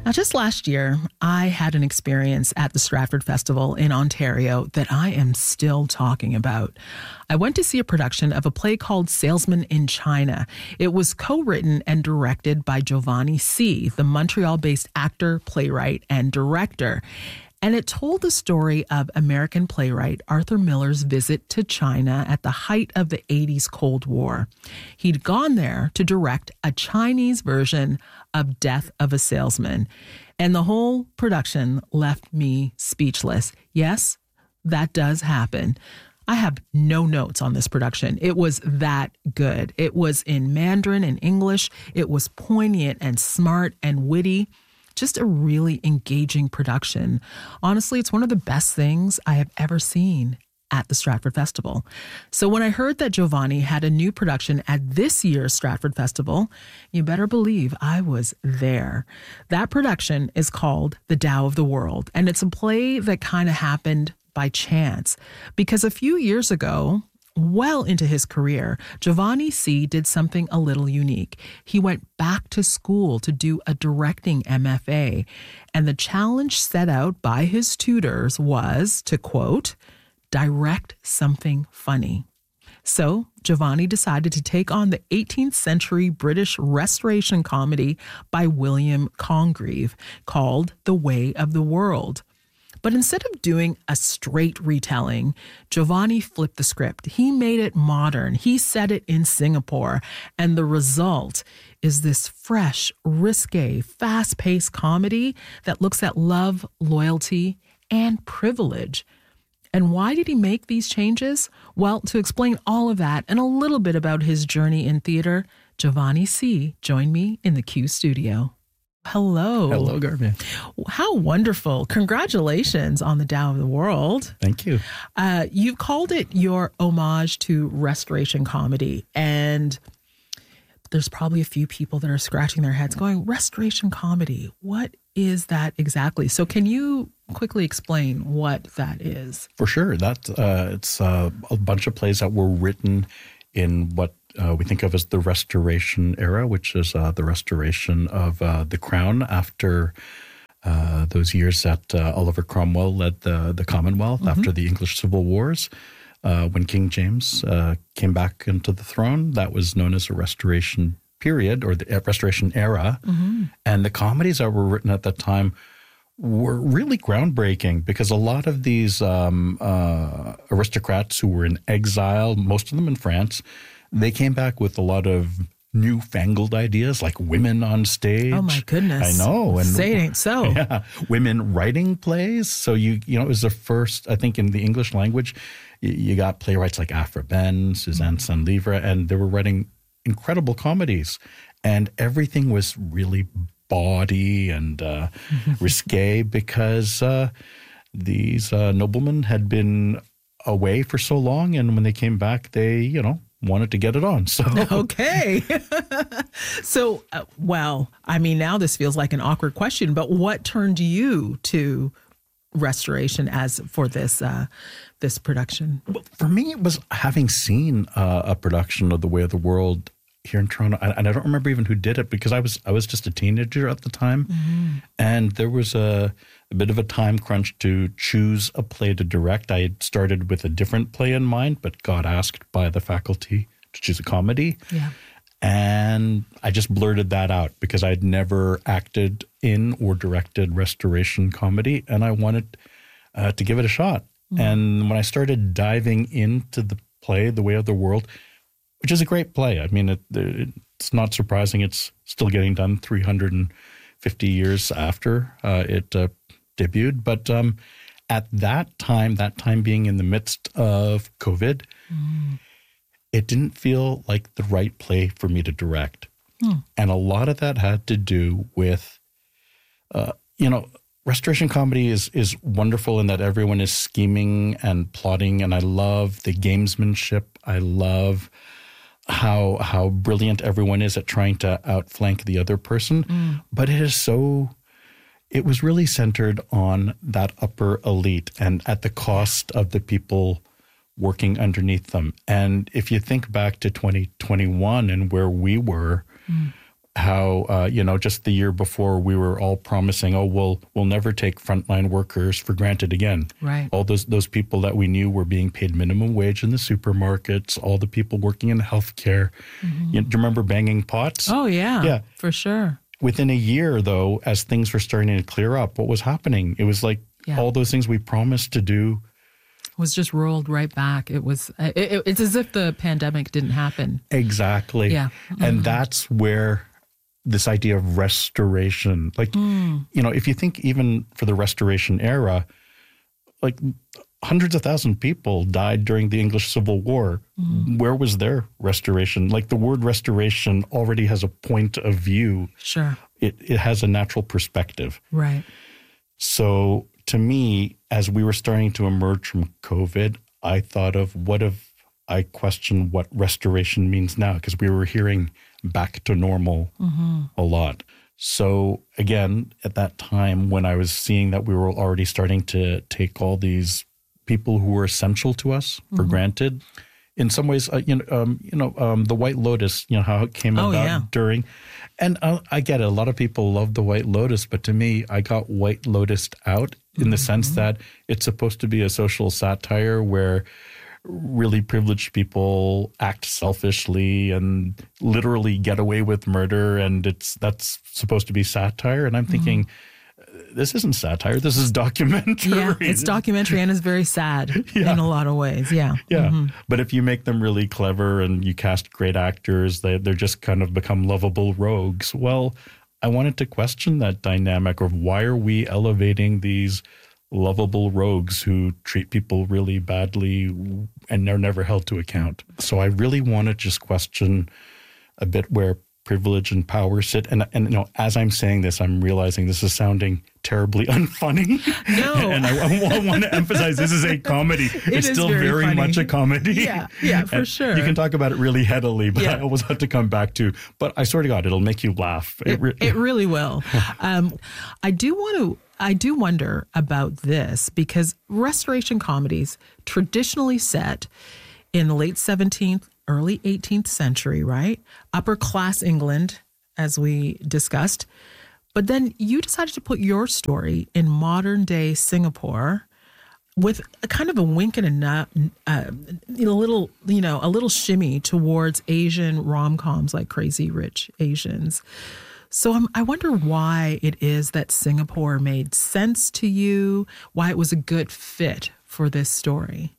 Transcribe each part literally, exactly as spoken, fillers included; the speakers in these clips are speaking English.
Now, just last year, I had an experience at the Stratford Festival in Ontario that I am still talking about. I went to see a production of a play called Salesman in China. It was co-written and directed by Giovanni C., the Montreal-based actor, playwright, and director. And it told the story of American playwright Arthur Miller's visit to China at the height of the eighties Cold War. He'd gone there to direct a Chinese version of Death of a Salesman. And the whole production left me speechless. Yes, that does happen. I have no notes on this production. It was that good. It was in Mandarin and English. It was poignant and smart and witty. Just a really engaging production. Honestly, it's one of the best things I have ever seen at the Stratford Festival. So when I heard that Giovanni had a new production at this year's Stratford Festival, you better believe I was there. That production is called The Tao of the World, and it's a play that kind of happened by chance because a few years ago, well into his career, Giovanni C. did something a little unique. He went back to school to do a directing M F A, and the challenge set out by his tutors was, to quote, direct something funny. So Giovanni decided to take on the eighteenth century British Restoration comedy by William Congreve called The Way of the World. But instead of doing a straight retelling, Giovanni flipped the script. He made it modern. He set it in Singapore. And the result is this fresh, risque, fast-paced comedy that looks at love, loyalty, and privilege. And why did he make these changes? Well, to explain all of that and a little bit about his journey in theater, Giovanni C. joined me in the Q studio. Hello. Hello, Garvey. How wonderful. Congratulations on the Tao of the World. Thank you. Uh, you've called it your homage to restoration comedy. And there's probably a few people that are scratching their heads going, restoration comedy, what is that exactly? So can you quickly explain what that is? For sure. That, uh, it's uh, a bunch of plays that were written in what Uh, we think of as the Restoration era, which is uh, the restoration of uh, the crown after uh, those years that uh, Oliver Cromwell led the, the Commonwealth mm-hmm. after the English Civil Wars. Uh, when King James uh, came back into the throne, that was known as a Restoration period or the Restoration era. Mm-hmm. And the comedies that were written at that time were really groundbreaking because a lot of these um, uh, aristocrats who were in exile, most of them in France, they came back with a lot of newfangled ideas like women on stage. Oh, my goodness. I know. And say it ain't so. Yeah. Women writing plays. So, you you know, it was the first, I think, in the English language, you, you got playwrights like Aphra Behn, Suzanne mm-hmm. Sanlivre, and they were writing incredible comedies. And everything was really bawdy and uh, risque because uh, these uh, noblemen had been away for so long. And when they came back, they, you know, wanted to get it on. So okay. so, uh, well, I mean, now this feels like an awkward question, but what turned you to restoration as for this uh, this production? Well, for me, it was having seen uh, a production of The Way of the World here in Toronto, and I don't remember even who did it because I was I was just a teenager at the time, mm-hmm. and there was a, a bit of a time crunch to choose a play to direct. I had started with a different play in mind, but got asked by the faculty to choose a comedy, yeah. and I just blurted that out because I'd never acted in or directed restoration comedy, and I wanted uh, to give it a shot. Mm-hmm. And when I started diving into the play, The Way of the World, which is a great play. I mean, it, it's not surprising it's still getting done three hundred fifty years after uh, it uh, debuted. But um, at that time, that time being in the midst of COVID, mm. it didn't feel like the right play for me to direct. Mm. And a lot of that had to do with, uh, you know, restoration comedy is is wonderful in that everyone is scheming and plotting. And I love the gamesmanship. I love how how brilliant everyone is at trying to outflank the other person. Mm. But it is so, it was really centered on that upper elite and at the cost of the people working underneath them. And if you think back to twenty twenty-one and where we were, mm. how, uh, you know, just the year before we were all promising, oh, we'll, we'll never take frontline workers for granted again. Right. All those, those people that we knew were being paid minimum wage in the supermarkets, all the people working in healthcare. Mm-hmm. You, do you remember banging pots? Oh, yeah. Yeah. For sure. Within a year, though, as things were starting to clear up, what was happening? It was like yeah. all those things we promised to do was just rolled right back. It was, it, it, it's as if the pandemic didn't happen. Exactly. Yeah. Mm-hmm. And that's where this idea of restoration, like, mm. you know, if you think even for the Restoration era, like hundreds of thousands of people died during the English Civil War. Mm. Where was their restoration? Like the word restoration already has a point of view. Sure. It, it has a natural perspective. Right. So to me, as we were starting to emerge from COVID, I thought of what if I question what restoration means now, because we were hearing back to normal mm-hmm. a lot. So again, at that time when I was seeing that we were already starting to take all these people who were essential to us for mm-hmm. granted, in some ways, uh, you know, um, you know, um, the White Lotus, you know, how it came oh, about yeah. during, and uh, I get it. A lot of people love the White Lotus, but to me, I got White Lotused out in mm-hmm. the sense that it's supposed to be a social satire where really privileged people act selfishly and literally get away with murder, and it's that's supposed to be satire. And I'm thinking, mm-hmm. this isn't satire. This is documentary. Yeah, it's documentary and it's very sad yeah. in a lot of ways. Yeah. Yeah. Mm-hmm. But if you make them really clever and you cast great actors, they, they're just kind of become lovable rogues. Well, I wanted to question that dynamic of why are we elevating these lovable rogues who treat people really badly and they're never held to account. So I really want to just question a bit where privilege and power sit. And, and you know, as I'm saying this, I'm realizing this is sounding terribly unfunny. No. and I, I want to emphasize this is a comedy. It it's is still very, very funny. much a comedy. Yeah, yeah, for and sure. You can talk about it really headily, but yeah. I always have to come back to, but I swear to God, it'll make you laugh. It, it, re- it really will. um, I do want to I do wonder about this because restoration comedies traditionally set in the late seventeenth, early eighteenth century, right? Upper class England, as we discussed. But then you decided to put your story in modern day Singapore with a kind of a wink and a nut, uh, a little, you know, a little shimmy towards Asian rom-coms like Crazy Rich Asians. So um, I wonder why it is that Singapore made sense to you, why it was a good fit for this story.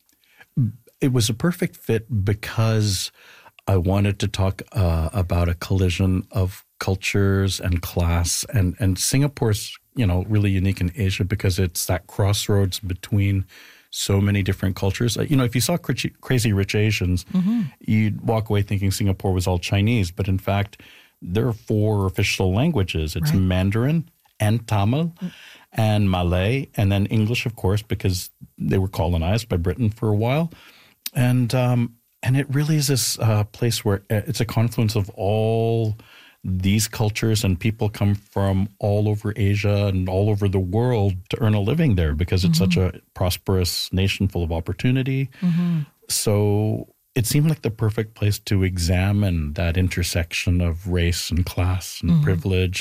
It was a perfect fit because I wanted to talk uh, about a collision of cultures and class. And, and Singapore's, you know, really unique in Asia because it's that crossroads between so many different cultures. You know, if you saw Crazy Rich Asians, mm-hmm. you'd walk away thinking Singapore was all Chinese. But in fact, there are four official languages. It's right. Mandarin and Tamil mm. and Malay, and then English, of course, because they were colonized by Britain for a while. And um, and it really is this uh, place where it's a confluence of all these cultures, and people come from all over Asia and all over the world to earn a living there because it's mm-hmm. such a prosperous nation full of opportunity. Mm-hmm. So it seemed like the perfect place to examine that intersection of race and class and mm-hmm. privilege.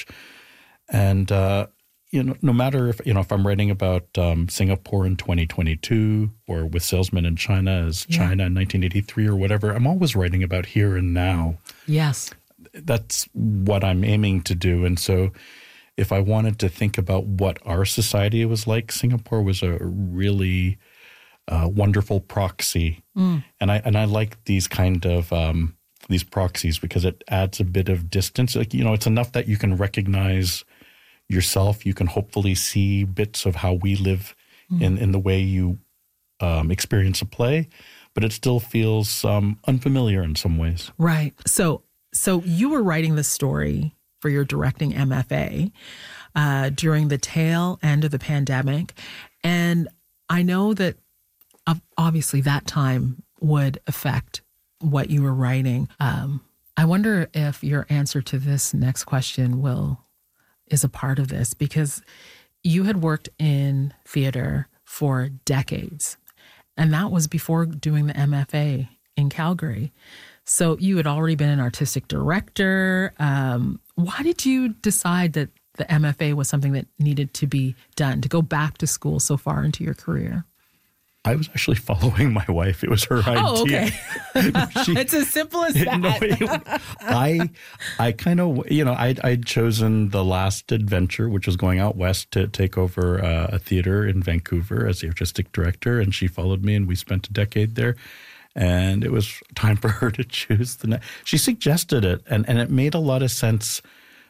And, uh, you know, no matter if, you know, if I'm writing about um, Singapore in twenty twenty-two or with Salesmen in China as yeah. China in nineteen eighty-three or whatever, I'm always writing about here and now. Yes. That's what I'm aiming to do. And so if I wanted to think about what our society was like, Singapore was a really uh, wonderful proxy. Mm. And I and I like these kind of um, these proxies because it adds a bit of distance. Like, you know, it's enough that you can recognize yourself. You can hopefully see bits of how we live mm. in, in the way you um, experience a play, but it still feels um, unfamiliar in some ways. Right. So So you were writing the story for your directing M F A uh, during the tail end of the pandemic. And I know that obviously that time would affect what you were writing. Um, I wonder if your answer to this next question will is a part of this, because you had worked in theater for decades, and that was before doing the M F A in Calgary. So you had already been an artistic director. Um, why did you decide that the M F A was something that needed to be done, to go back to school so far into your career? I was actually following my wife. It was her idea. Oh, okay. She, it's as simple as that. No, it, I, I kind of, you know, I'd, I'd chosen The Last Adventure, which was going out west to take over uh, a theater in Vancouver as the artistic director. And she followed me, and we spent a decade there. And it was time for her to choose the next. She suggested it, and, and it made a lot of sense.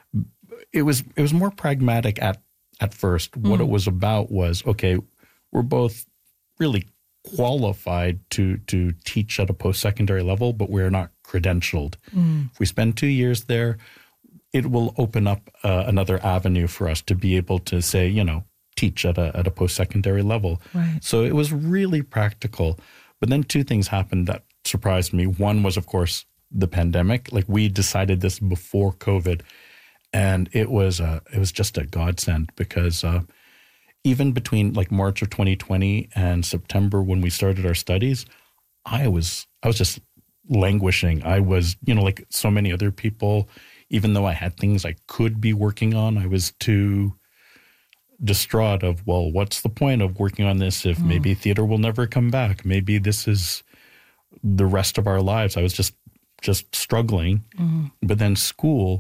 It was it was more pragmatic at, at first. Mm. What it was about was, okay, we're both really qualified to to teach at a post-secondary level, but we're not credentialed. Mm. If we spend two years there, it will open up uh, another avenue for us to be able to say, you know, teach at a at a post-secondary level. Right. So it was really practical. But then two things happened that surprised me. One was, of course, the pandemic. Like, we decided this before COVID, and it was uh, it was just a godsend because uh, even between like March of twenty twenty and September when we started our studies, I was I was just languishing. I was, you know, like so many other people, even though I had things I could be working on, I was too distraught of, well, what's the point of working on this if mm. maybe theater will never come back? Maybe this is the rest of our lives. I was just just struggling. Mm. But then school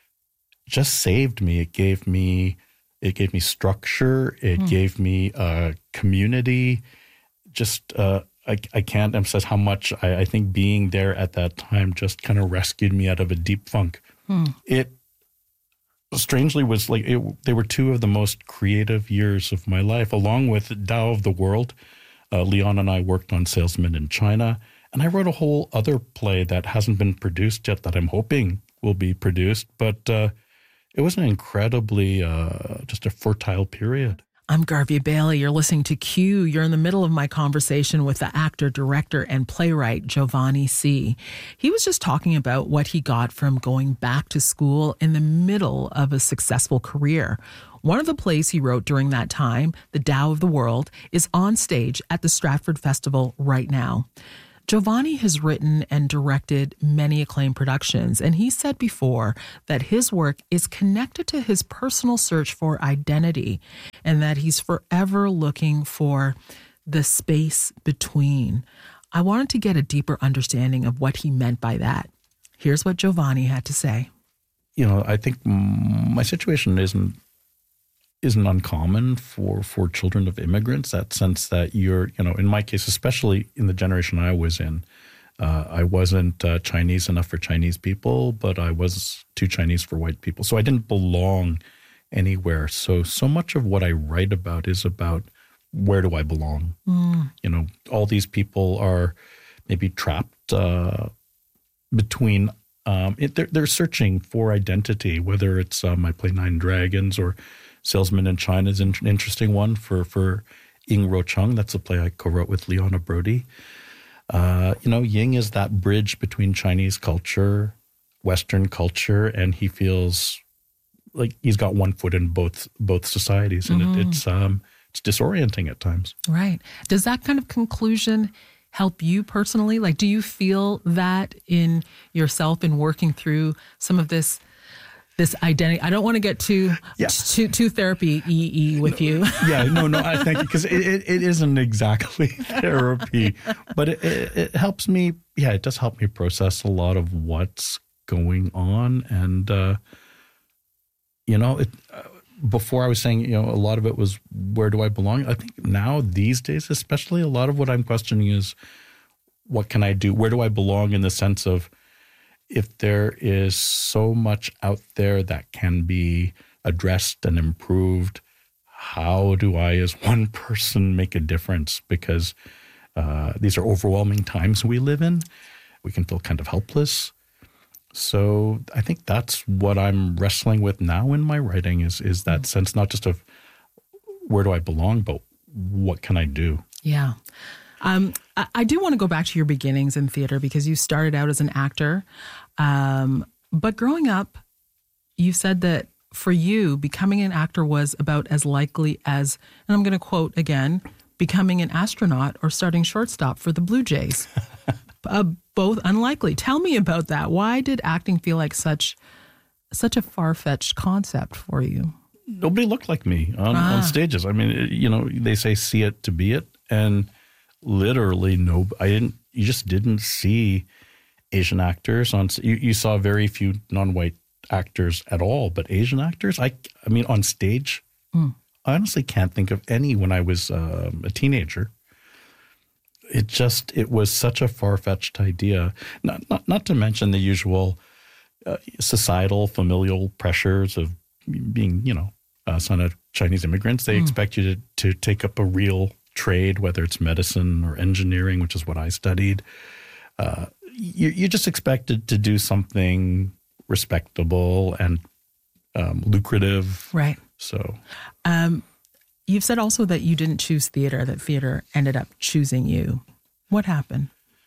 just saved me. It gave me it gave me structure. It mm. gave me a community. Just uh, I, I can't emphasize how much I, I think being there at that time just kind of rescued me out of a deep funk. Mm. It strangely was like it, they were two of the most creative years of my life, along with Tao of the World. Uh, Leon and I worked on Salesman in China, and I wrote a whole other play that hasn't been produced yet that I'm hoping will be produced. But uh, it was an incredibly, uh, just a fertile period. I'm Garvey Bailey. You're listening to Q. You're in the middle of my conversation with the actor, director, and playwright Giovanni C. He was just talking about what he got from going back to school in the middle of a successful career. One of the plays he wrote during that time, The Tao of the World, is on stage at the Stratford Festival right now. Giovanni has written and directed many acclaimed productions, and he said before that his work is connected to his personal search for identity and that he's forever looking for the space between. I wanted to get a deeper understanding of what he meant by that. Here's what Giovanni had to say. You know, I think my situation isn't isn't uncommon for, for children of immigrants, that sense that you're, you know, in my case, especially in the generation I was in, uh, I wasn't uh, Chinese enough for Chinese people, but I was too Chinese for white people. So I didn't belong anywhere. So, so much of what I write about is about where do I belong? Mm. You know, all these people are maybe trapped uh, between, um, it, they're, they're searching for identity, whether it's uh, my play Nine Dragons or Salesman in China is an interesting one for, for Ying Ro Chung. That's a play I co-wrote with Leona Brody. Uh, you know, Ying is that bridge between Chinese culture, Western culture, and he feels like he's got one foot in both both societies, and mm-hmm. it, it's um, it's disorienting at times. Right. Does that kind of conclusion help you personally? Like, do you feel that in yourself in working through some of this? This identity. I don't want to get too yeah. too, too therapy E E with no, you. yeah, no, no. I thank you because it, it, it isn't exactly therapy, but it, it, it helps me. Yeah, it does help me process a lot of what's going on, and uh, you know, it, uh, before I was saying, you know, a lot of it was where do I belong. I think now these days, especially, a lot of what I'm questioning is what can I do? Where do I belong in the sense of if there is so much out there that can be addressed and improved, how do I as one person make a difference? Because uh, these are overwhelming times we live in. We can feel kind of helpless. So I think that's what I'm wrestling with now in my writing is, is that sense not just of where do I belong, but what can I do? Yeah. Um, I, I do want to go back to your beginnings in theater because you started out as an actor. Um, but growing up, you said that for you, becoming an actor was about as likely as, and I'm going to quote again, becoming an astronaut or starting shortstop for the Blue Jays. uh, both unlikely. Tell me about that. Why did acting feel like such such a far-fetched concept for you? Nobody looked like me on, ah. on stages. I mean, you know, they say see it to be it. And literally, no, I didn't, you just didn't see Asian actors on, you, you saw very few non-white actors at all, but Asian actors, I, I mean, on stage, mm. I honestly can't think of any when I was um, a teenager. It just, it was such a far-fetched idea. Not, not, not to mention the usual uh, societal, familial pressures of being, you know, a son of Chinese immigrants. They mm. expect you to, to take up a real trade, whether it's medicine or engineering, which is what I studied. Uh, you, you're just expected to do something respectable and um, lucrative. Right. So, um, you've said also that you didn't choose theater, that theater ended up choosing you. What happened?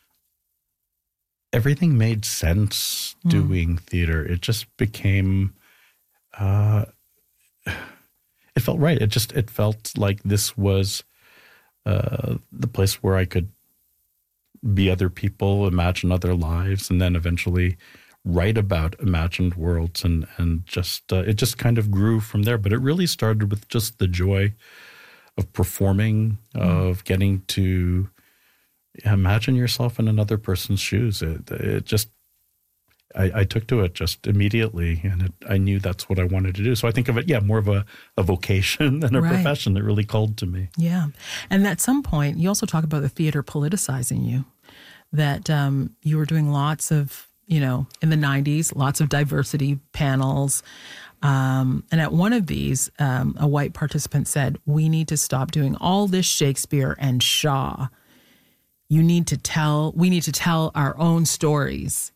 Everything made sense mm. doing theater. It just became, uh, it felt right. It just, it felt like this was uh, the place where I could be other people, imagine other lives, and then eventually write about imagined worlds. And, and just, uh, it just kind of grew from there. But it really started with just the joy of performing, mm. of getting to imagine yourself in another person's shoes. It, it just, I, I took to it just immediately, and it, I knew that's what I wanted to do. So I think of it, yeah, more of a, a vocation than a right. profession that really called to me. Yeah. And at some point, you also talk about the theater politicizing you, that um, you were doing lots of, you know, in the nineties, lots of diversity panels. Um, and at one of these, um, a white participant said, "We need to stop doing all this Shakespeare and Shaw. You need to tell, we need to tell our own stories."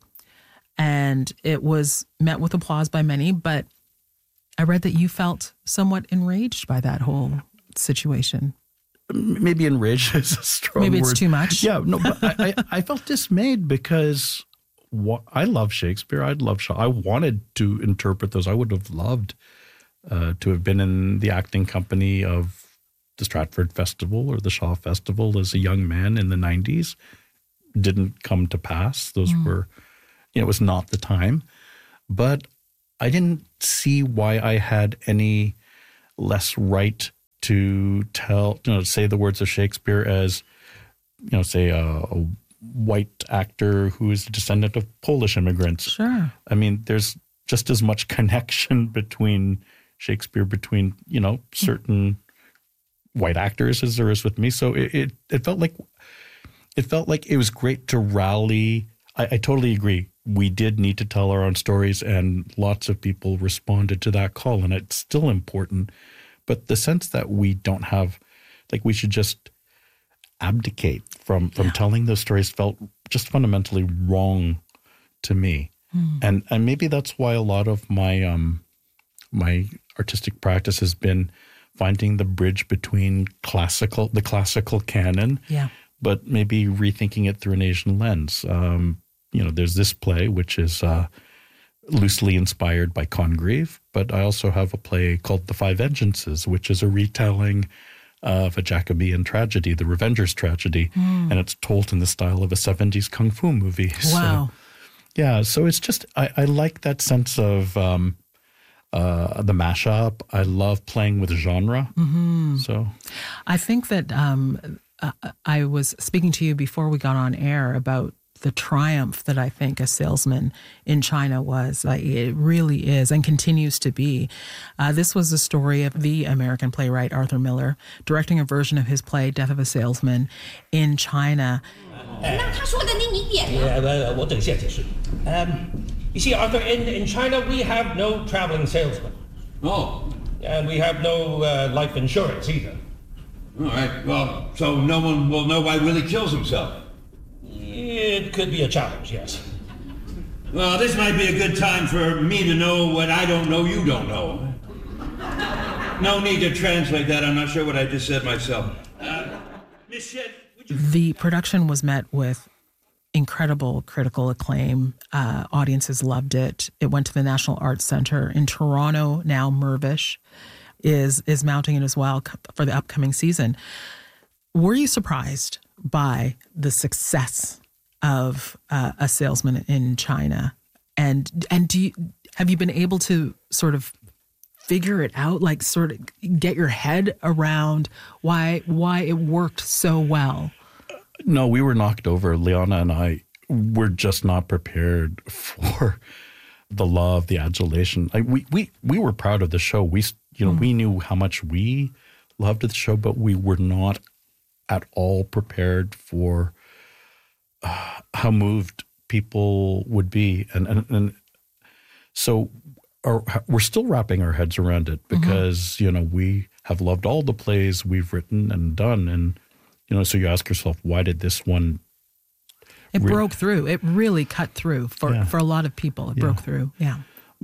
And it was met with applause by many, but I read that you felt somewhat enraged by that whole situation. Maybe enraged is a strong Maybe it's word. too much. Yeah, no, but I, I, I felt dismayed because what, I love Shakespeare. I'd love Shaw. I wanted to interpret those. I would have loved uh, to have been in the acting company of the Stratford Festival or the Shaw Festival as a young man in the nineties. Didn't come to pass. Those mm. were... You know, it was not the time, but I didn't see why I had any less right to tell, you know, say the words of Shakespeare as, you know, say a, a white actor who is a descendant of Polish immigrants. Sure. I mean, there's just as much connection between Shakespeare, between, you know, certain mm-hmm. white actors as there is with me. So it, it, it felt like, it felt like it was great to rally. I, I totally agree. We did need to tell our own stories, and lots of people responded to that call, and it's still important. But the sense that we don't have, like we should just abdicate from, from yeah. telling those stories felt just fundamentally wrong to me. Mm. And and maybe that's why a lot of my um my artistic practice has been finding the bridge between classical, the classical canon, yeah. but maybe rethinking it through an Asian lens. Um, You know, there's this play, which is uh, loosely inspired by Congreve, but I also have a play called The Five Vengeances, which is a retelling of a Jacobean tragedy, the Revenger's Tragedy, mm. and it's told in the style of a seventies kung fu movie. Wow. So, yeah, so it's just, I, I like that sense of um, uh, the mashup. I love playing with genre. Mm-hmm. So I think that um, uh, I was speaking to you before we got on air about the triumph that I think a salesman in China was. Like, it really is and continues to be. Uh, this was the story of the American playwright Arthur Miller directing a version of his play Death of a Salesman in China. Yeah, well, 我等下解释. Um, you see, Arthur, in, in China we have no traveling salesman. Oh. And we have no uh, life insurance either. All right, well, so no one will know why Willie kills himself. It could be a challenge, yes. Well, this might be a good time for me to know what I don't know you don't know. No need to translate that. I'm not sure what I just said myself. Uh, Miss Shed, would you... The production was met with incredible critical acclaim. Uh, audiences loved it. It went to the National Arts Centre in Toronto. Now Mirvish is, is mounting it as well for the upcoming season. Were you surprised by the success of uh, a salesman in China. And and do you, have you been able to sort of figure it out, like sort of get your head around why why it worked so well? No, we were knocked over. Liana and I were just not prepared for the law of the adulation. Like we, we, we were proud of the show. We, you know, mm. we knew how much we loved the show, but we were not at all prepared for uh, how moved people would be. And, and, and so our, we're still wrapping our heads around it because, mm-hmm. you know, we have loved all the plays we've written and done. And, you know, so you ask yourself, why did this one It re- broke through. It really cut through for, yeah. for a lot of people. It yeah. broke through. Yeah.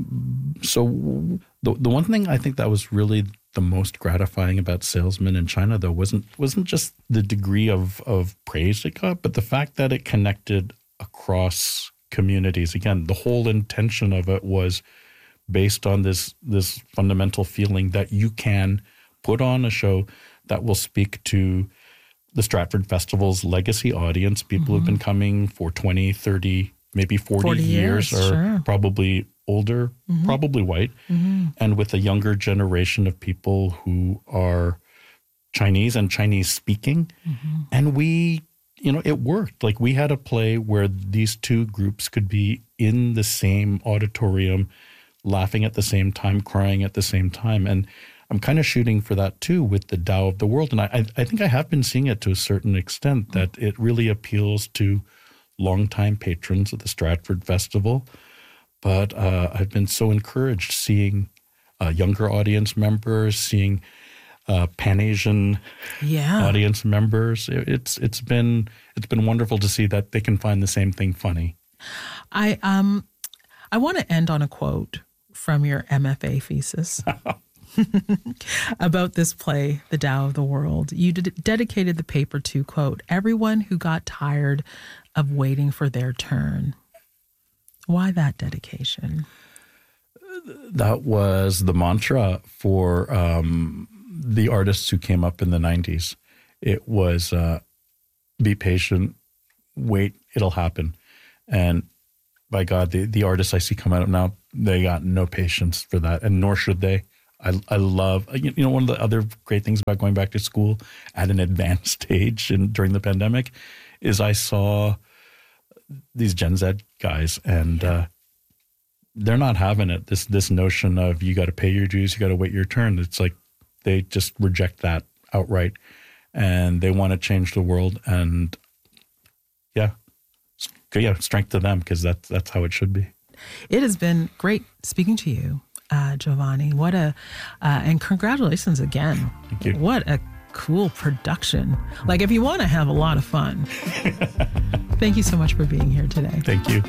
So the the one thing I think that was really the most gratifying about Salesman in China, though, wasn't wasn't just the degree of, of praise it got, but the fact that it connected across communities. Again, the whole intention of it was based on this this fundamental feeling that you can put on a show that will speak to the Stratford Festival's legacy audience, people mm-hmm. who've been coming for twenty, thirty, maybe forty, forty years, years, or sure. probably older, mm-hmm. probably white, mm-hmm. and with a younger generation of people who are Chinese and Chinese speaking. Mm-hmm. And we, you know, it worked. Like we had a play where these two groups could be in the same auditorium, laughing at the same time, crying at the same time. And I'm kind of shooting for that too with the Tao of the World. And I, I think I have been seeing it to a certain extent, that it really appeals to longtime patrons of the Stratford Festival. But uh, I've been so encouraged seeing uh, younger audience members, seeing uh, Pan-Asian yeah. audience members. It, it's it's been it's been wonderful to see that they can find the same thing funny. I um I want to end on a quote from your M F A thesis. About this play, The Tao of the World. You d- dedicated the paper to, quote, everyone who got tired of waiting for their turn. Why that dedication? That was the mantra for um, the artists who came up in the nineties. It was uh, be patient, wait, it'll happen. And by God, the, the artists I see come out now, they got no patience for that, and nor should they. I, I love, you know, one of the other great things about going back to school at an advanced stage and during the pandemic is I saw these Gen Z guys, and uh, they're not having it. This this notion of you got to pay your dues, you got to wait your turn. It's like they just reject that outright, and they want to change the world. And yeah, yeah, strength to them, because that's that's how it should be. It has been great speaking to you. Uh, Giovanni, what a, uh, and congratulations again. Thank you. What a cool production. Like, if you want to have a lot of fun. Thank you so much for being here today. Thank you.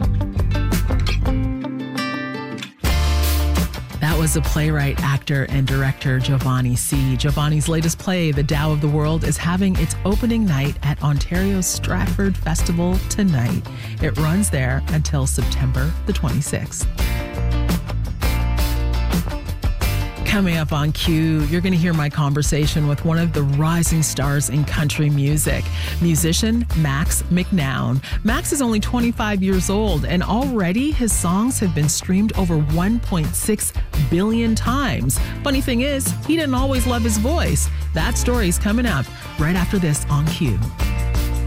That was the playwright, actor, and director Giovanni C. Giovanni's latest play, The Tao of the World, is having its opening night at Ontario's Stratford Festival tonight. It runs there until September the twenty-sixth. Coming up on Q, you're going to hear my conversation with one of the rising stars in country music, musician Max McNown. Max is only twenty-five years old, and already his songs have been streamed over one point six billion times. Funny thing is, he didn't always love his voice. That story's coming up right after this on Q.